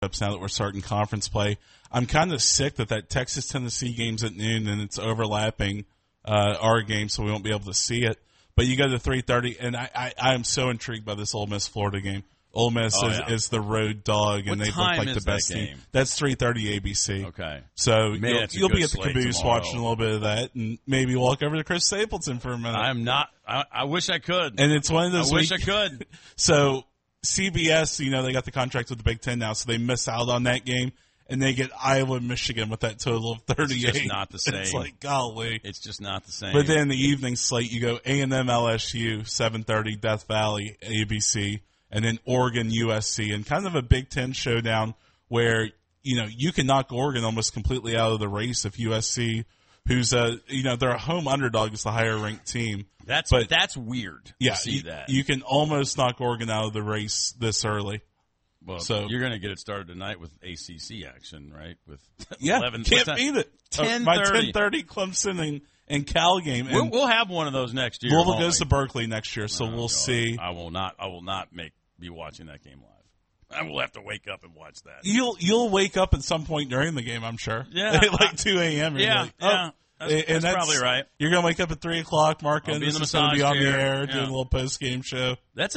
now that we're starting conference play. I'm kind of sick that Texas-Tennessee game's at noon and it's overlapping our game, so we won't be able to see it. But you go to 3:30, and I am so intrigued by this Ole Miss-Florida game. Ole Miss is the road dog, and they've looked like the best team. That's 3:30 ABC. Okay. So you'll be at the caboose tomorrow, watching a little bit of that, and maybe walk over to Chris Stapleton for a minute. I'm not. I wish I could. And it's one of those. I wish I could. So CBS, they got the contract with the Big Ten now, so they miss out on that game. And they get Iowa and Michigan with that total of 38. It's just not the same. It's like, golly. It's just not the same. But then the evening slate, you go A&M LSU, 7:30, Death Valley, ABC, and then Oregon USC, and kind of a Big Ten showdown where, you can knock Oregon almost completely out of the race if USC, who's they're a home underdog, is the higher ranked team. That's weird to see that. You can almost knock Oregon out of the race this early. Well, so you're going to get it started tonight with ACC action, right? With 11, can't beat it. 10:30. My 10:30 Clemson and Cal game. And we'll have one of those next year. Louisville goes to Berkeley next year, so we'll see. I will not be watching that game live. I will have to wake up and watch that. You'll wake up at some point during the game, I'm sure. Yeah, at like 2 a.m. Yeah, That's probably right. You're going to wake up at 3 o'clock, Mark, and this is going to be on the air doing a little post-game show. That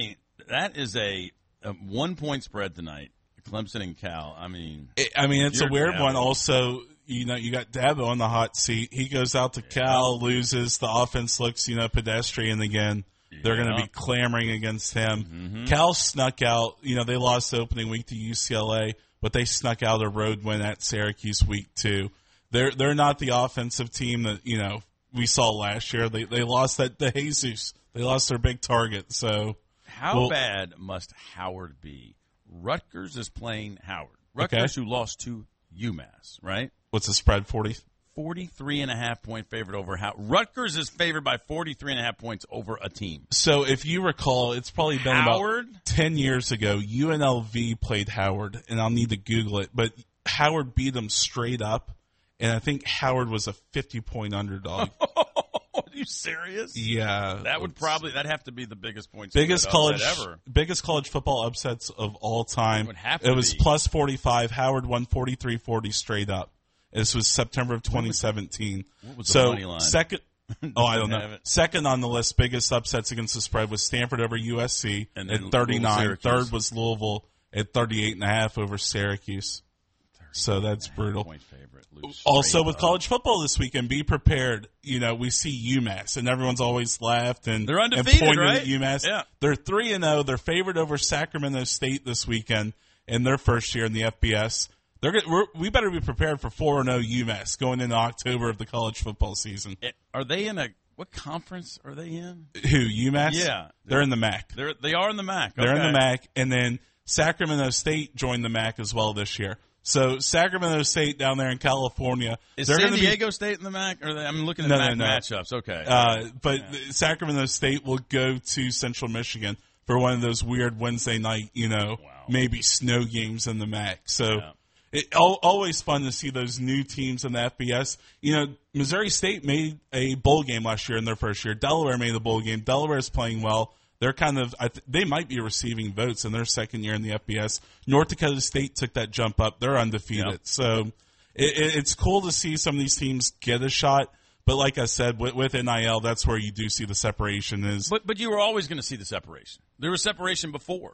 is a 1-point spread tonight, Clemson and Cal. It's a weird one. Also, you got Dabo on the hot seat. He goes out to Cal, loses. The offense looks, pedestrian again. They're going to be clamoring against him. Mm-hmm. Cal snuck out. They lost the opening week to UCLA, but they snuck out a road win at Syracuse week 2. They're not the offensive team that we saw last year. They lost the Jesus. They lost their big target. So. How bad must Howard be? Rutgers is playing Howard. Rutgers, who lost to UMass, right? What's the spread, 40? 43.5-point favorite over Howard. Rutgers is favored by 43.5 points over a team. So if you recall, it's probably been about 10 years ago, UNLV played Howard, and I'll need to Google it, but Howard beat them straight up, and I think Howard was a 50-point underdog. Are you serious? Yeah. That'd have to be the biggest points ever. Biggest college football upsets of all time. It was plus 45. Howard won 43-40 straight up. This was September of 2017. What was the money line? Second, I don't know. Second on the list, biggest upsets against the spread was Stanford over USC at 39. Third was Louisville at 38.5 over Syracuse. So that's brutal. Point favorite, also with college football this weekend, be prepared. We see UMass, and everyone's always laughed and they're undefeated, and pointed right? at UMass. Yeah. They're 3-0. They're favored over Sacramento State this weekend in their first year in the FBS. We better be prepared for 4-0 UMass going into October of the college football season. Are they in what conference are they in? Who, UMass? Yeah. They're in the MAC. They are in the MAC. They're in the MAC, and then Sacramento State joined the MAC as well this year. So Sacramento State down there in California. Is San Diego State in the MAC? I'm looking at MAC matchups. Okay. But Sacramento State will go to Central Michigan for one of those weird Wednesday night, maybe snow games in the MAC. So it's always fun to see those new teams in the FBS. Missouri State made a bowl game last year in their first year. Delaware made a bowl game. Delaware is playing well. They're they might be receiving votes in their second year in the FBS. North Dakota State took that jump up. They're undefeated. Yep. So it's cool to see some of these teams get a shot. But like I said, with NIL, that's where you do see the separation is. But you were always going to see the separation. There was separation before.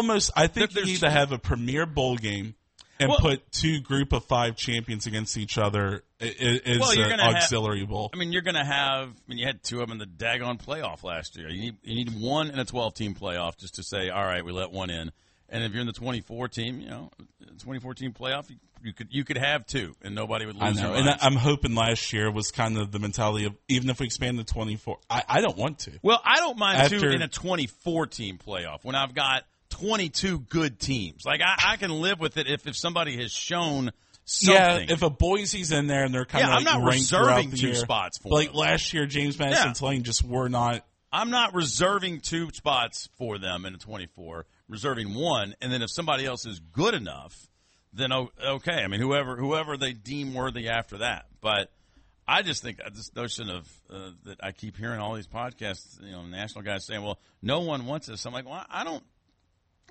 I think you need to have a premier bowl game and put 2 group of 5 champions against each other is an auxiliary bowl. You're going to have. You had 2 of them in the daggone playoff last year. You need 1 in a 12-team playoff just to say, all right, we let 1 in. And if you're in the 24-team, 24-team playoff, you could have 2, and nobody would lose. I know, and I'm hoping last year was kind of the mentality of even if we expand to 24, I don't want to. Well, I don't mind 2 in a 24-team playoff when I've got 22 good teams. Like I can live with it if somebody has shown something. Yeah, if a Boise's in there and they're kind of I'm not ranked reserving the 2 year. spots for like them. Last year, James Madison Tulane just were not. I'm not reserving 2 spots for them in a 24. Reserving 1, and then if somebody else is good enough, then okay. Whoever they deem worthy after that. But I just think this notion of that I keep hearing all these podcasts, national guys saying, "Well, no one wants this." I'm like, well, I don't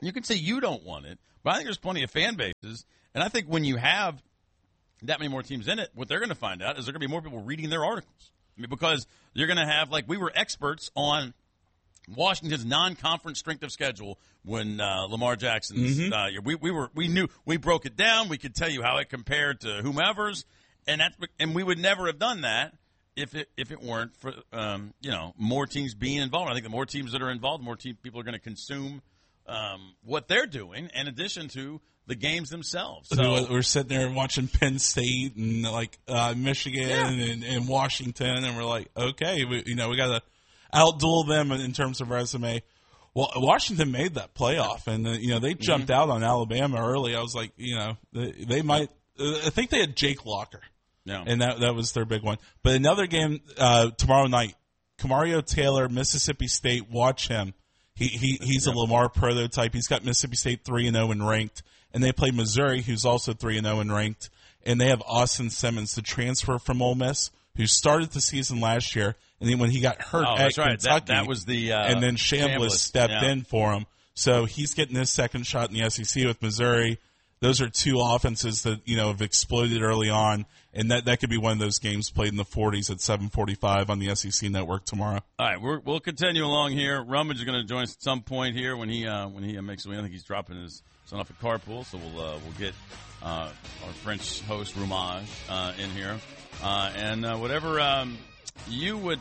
You can say you don't want it, but I think there's plenty of fan bases. And I think when you have that many more teams in it, what they're going to find out is there are going to be more people reading their articles. I mean, because you're going to have, like, we were experts on Washington's non-conference strength of schedule when Lamar Jackson's we knew, we broke it down. We could tell you how it compared to whomever's, and we would never have done that if it weren't for more teams being involved. I think the more teams that are involved, the more people are going to consume what they're doing, in addition to the games themselves. So we're sitting there watching Penn State and Michigan and Washington, and we're like, okay, we got to outduel them in terms of resume. Well, Washington made that playoff, and they jumped out on Alabama early. I was like, they might. I think they had Jake Locker, and that was their big one. But another game tomorrow night, Kamario Taylor, Mississippi State. Watch him. He's a Lamar prototype. He's got Mississippi State 3-0 and ranked, and they play Missouri, who's also 3-0 and ranked, and they have Austin Simmons, the transfer from Ole Miss, who started the season last year, and then when he got hurt at Kentucky, that was the and then Chambliss stepped in for him. So he's getting his second shot in the SEC with Missouri. Those are two offenses that have exploded early on, and that could be one of those games played in the 40s at 7:45 on the SEC Network tomorrow. All right, we'll continue along here. Rummage is going to join us at some point here when he makes a win. I think he's dropping his son off at carpool, so we'll get our French host Rumage in here. And whatever you would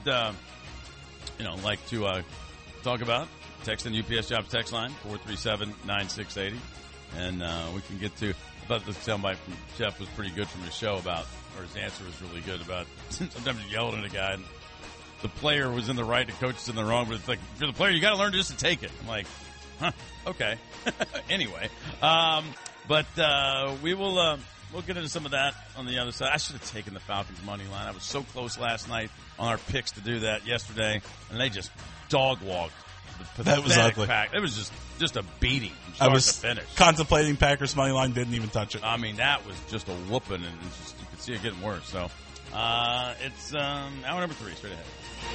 like to talk about, text in UPS Jobs text line 437-9680, and we can get to. I thought the soundbite from Jeff was pretty good from his show or his answer was really good about. Sometimes you yell at a guy, and the player was in the right, the coach is in the wrong. But it's like, if you're the player, you got to learn just to take it. I'm like, okay. Anyway, but we will. We'll get into some of that on the other side. I should have taken the Falcons money line. I was so close last night on our picks to do that yesterday, and they just dog walked. That was ugly. It was just a beating from start to finish. Contemplating Packers money line, didn't even touch it. I mean, that was just a whooping, and you could see it getting worse. So it's hour number 3, straight ahead.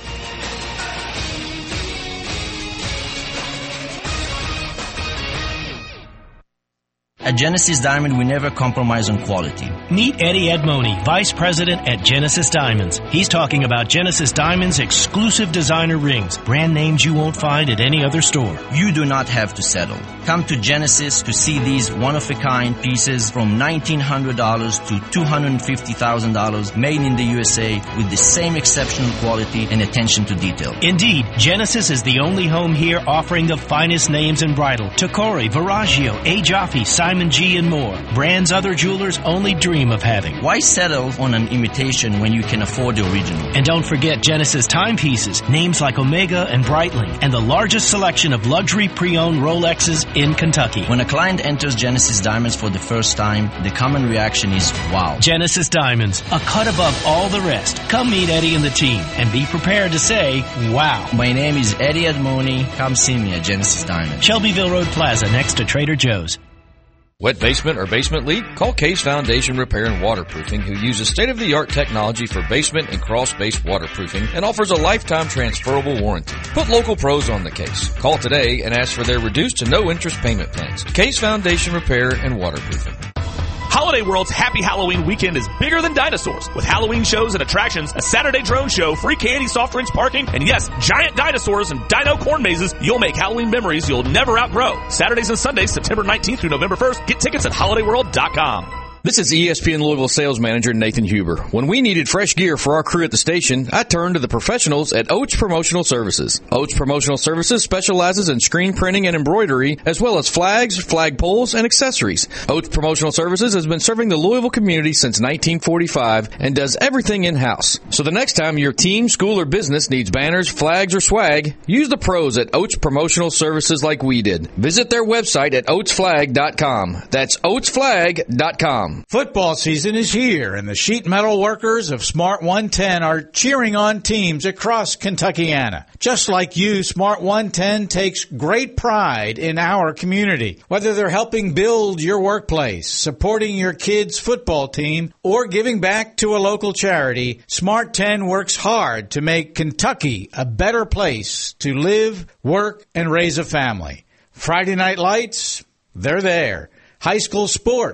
At Genesis Diamond, we never compromise on quality. Meet Eddie Edmoni, Vice President at Genesis Diamonds. He's talking about Genesis Diamonds' exclusive designer rings, brand names you won't find at any other store. You do not have to settle. Come to Genesis to see these one-of-a-kind pieces from $1,900 to $250,000 made in the USA with the same exceptional quality and attention to detail. Indeed, Genesis is the only home here offering the finest names in bridal. Tacori, Viraggio, A. Jaffe, Simon G, and more. Brands other jewelers only dream of having. Why settle on an imitation when you can afford the original? And don't forget Genesis timepieces, names like Omega and Breitling, and the largest selection of luxury pre-owned Rolexes in Kentucky. When a client enters Genesis Diamonds for the first time, the common reaction is wow. Genesis Diamonds, a cut above all the rest. Come meet Eddie and the team and be prepared to say wow. My name is Eddie Edmoni. Come see me at Genesis Diamonds. Shelbyville Road Plaza next to Trader Joe's. Wet basement or basement leak? Call Case Foundation Repair and Waterproofing, who uses state-of-the-art technology for basement and crawl-space waterproofing and offers a lifetime transferable warranty. Put local pros on the case. Call today and ask for their reduced to no interest payment plans. Case Foundation Repair and Waterproofing. Holiday World's Happy Halloween weekend is bigger than dinosaurs. With Halloween shows and attractions, a Saturday drone show, free candy, soft drinks, parking, and yes, giant dinosaurs and dino corn mazes, you'll make Halloween memories you'll never outgrow. Saturdays and Sundays, September 19th through November 1st. Get tickets at holidayworld.com. This is ESPN Louisville sales manager Nathan Huber. When we needed fresh gear for our crew at the station, I turned to the professionals at Oates Promotional Services. Oates Promotional Services specializes in screen printing and embroidery, as well as flags, flag poles, and accessories. Oates Promotional Services has been serving the Louisville community since 1945 and does everything in-house. So the next time your team, school, or business needs banners, flags, or swag, use the pros at Oates Promotional Services like we did. Visit their website at oatesflag.com. That's oatesflag.com. Football season is here, and the sheet metal workers of Smart 110 are cheering on teams across Kentuckiana. Just like you, Smart 110 takes great pride in our community. Whether they're helping build your workplace, supporting your kids' football team, or giving back to a local charity, Smart 10 works hard to make Kentucky a better place to live, work, and raise a family. Friday Night Lights, they're there. High school sports.